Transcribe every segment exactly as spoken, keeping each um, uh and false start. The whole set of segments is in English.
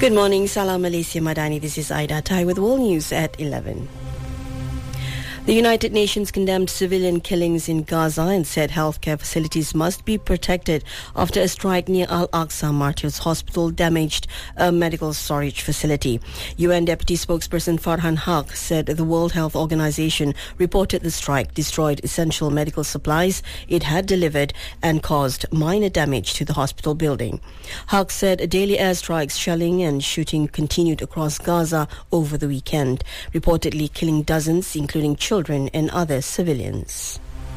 Good morning, Salam Malaysia Madani. This is Aida Tai with World News at eleven. The United Nations condemned civilian killings in Gaza and said healthcare facilities must be protected after a strike near Al-Aqsa Martyrs Hospital damaged a medical storage facility. U N Deputy Spokesperson Farhan Haq said the World Health Organization reported the strike destroyed essential medical supplies it had delivered and caused minor damage to the hospital building. Haq said daily airstrikes, shelling and shooting continued across Gaza over the weekend, reportedly killing dozens, including children children and other civilians.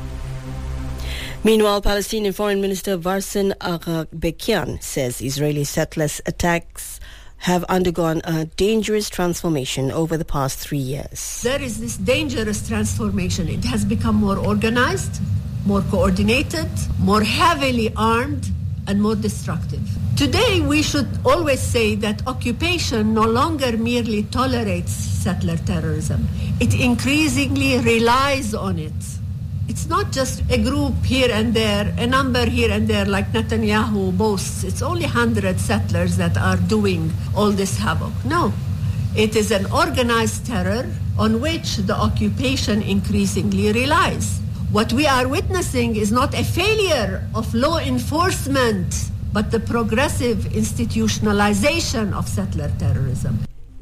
Meanwhile, Palestinian Foreign Minister Varsan Agha-Bekian says Israeli settlers' attacks have undergone a dangerous transformation over the past three years. There is this dangerous transformation. It has become more organized, more coordinated, more heavily armed, and more destructive. Today, we should always say that occupation no longer merely tolerates settler terrorism. It increasingly relies on it. It's not just a group here and there, a number here and there like Netanyahu boasts. It's only one hundred settlers that are doing all this havoc. No, it is an organized terror on which the occupation increasingly relies. What we are witnessing is not a failure of law enforcement, but the progressive institutionalization of settler terrorism.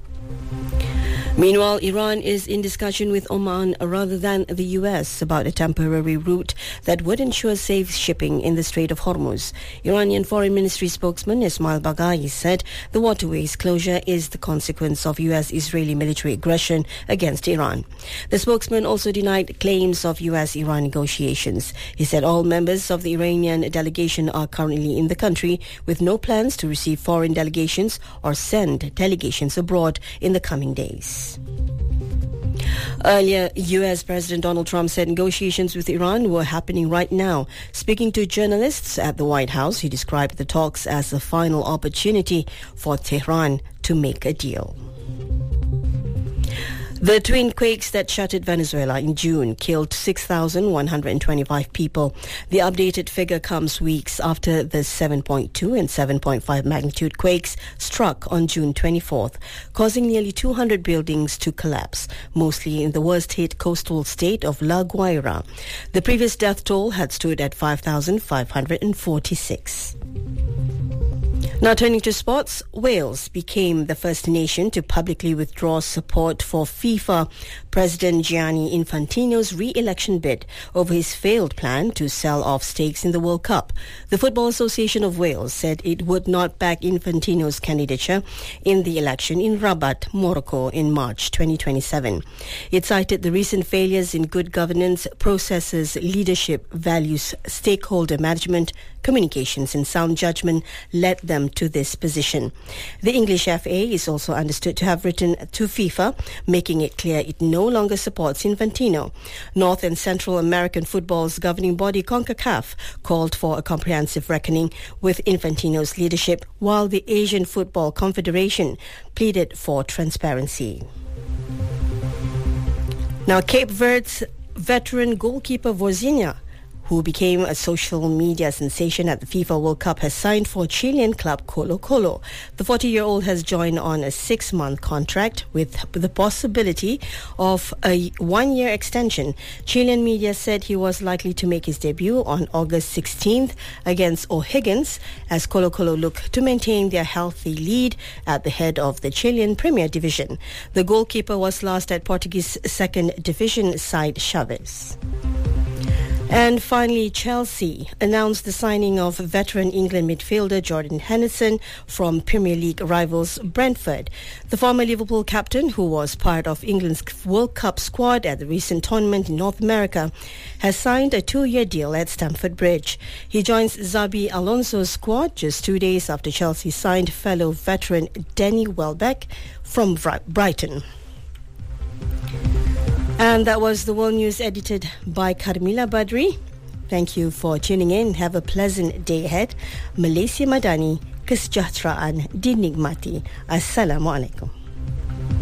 Meanwhile, Iran is in discussion with Oman rather than the U S about a temporary route that would ensure safe shipping in the Strait of Hormuz. Iranian Foreign Ministry spokesman Ismail Baghai said the waterway's closure is the consequence of U S-Israeli military aggression against Iran. The spokesman also denied claims of U S-Iran negotiations. He said all members of the Iranian delegation are currently in the country with no plans to receive foreign delegations or send delegations abroad in the coming days. Earlier, U S President Donald Trump said negotiations with Iran were happening right now. Speaking to journalists at the White House, he described the talks as a final opportunity for Tehran to make a deal. The twin quakes that shattered Venezuela in June killed six thousand one hundred twenty-five people. The updated figure comes weeks after the seven point two and seven point five magnitude quakes struck on June twenty-fourth, causing nearly two hundred buildings to collapse, mostly in the worst-hit coastal state of La Guaira. The previous death toll had stood at five thousand five hundred forty-six. Now turning to sports, Wales became the first nation to publicly withdraw support for FIFA President Gianni Infantino's re-election bid over his failed plan to sell off stakes in the World Cup. The Football Association of Wales said it would not back Infantino's candidature in the election in Rabat, Morocco in March twenty twenty-seven. It cited the recent failures in good governance, processes, leadership, values, stakeholder management, communications and sound judgment led them to this position. The English F A is also understood to have written to FIFA, making it clear it no longer supports Infantino. North and Central American football's governing body CONCACAF called for a comprehensive reckoning with Infantino's leadership, while the Asian Football Confederation pleaded for transparency. Now, Cape Verde's veteran goalkeeper Vorzinha, who became a social media sensation at the FIFA World Cup, has signed for Chilean club Colo Colo. The forty-year-old has joined on a six-month contract with the possibility of a one-year extension. Chilean media said he was likely to make his debut on August sixteenth against O'Higgins as Colo Colo look to maintain their healthy lead at the head of the Chilean Premier Division. The goalkeeper was last at Portuguese second division side Chaves. And finally, Chelsea announced the signing of veteran England midfielder Jordan Henderson from Premier League rivals Brentford. The former Liverpool captain, who was part of England's World Cup squad at the recent tournament in North America, has signed a two-year deal at Stamford Bridge. He joins Xabi Alonso's squad just two days after Chelsea signed fellow veteran Danny Welbeck from Brighton. And that was the World News edited by Carmila Badri. Thank you for tuning in. Have a pleasant day ahead. Malaysia Madani, kesejahteraan dinikmati. Assalamualaikum.